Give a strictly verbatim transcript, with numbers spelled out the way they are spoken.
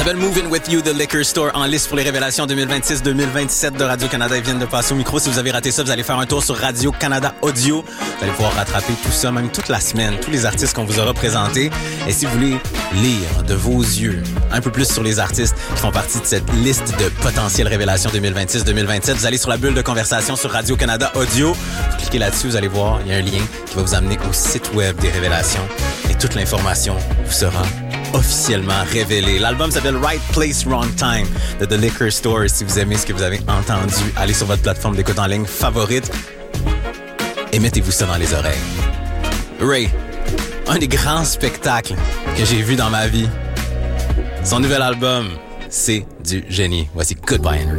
s'appelle Moving With You, The Liquor Store, en liste pour les révélations deux mille vingt-six deux mille vingt-sept de Radio-Canada. Ils viennent de passer au micro. Si vous avez raté ça, vous allez faire un tour sur Radio-Canada Audio. Vous allez pouvoir rattraper tout ça, même toute la semaine, tous les artistes qu'on vous aura présentés. Et si vous voulez lire de vos yeux un peu plus sur les artistes qui font partie de cette liste de potentielles révélations deux mille vingt-six deux mille vingt-sept, vous allez sur la bulle de conversation sur Radio-Canada Audio. Vous cliquez là-dessus, vous allez voir, il y a un lien qui va vous amener au site web des révélations. Et toute l'information vous sera officiellement révélé. L'album s'appelle Right Place, Wrong Time de The Liquor Store. Si vous aimez ce que vous avez entendu, allez sur votre plateforme d'écoute en ligne favorite et mettez-vous ça dans les oreilles. Ray, un des grands spectacles que j'ai vu dans ma vie. Son nouvel album, c'est du génie. Voici Goodbye Henry.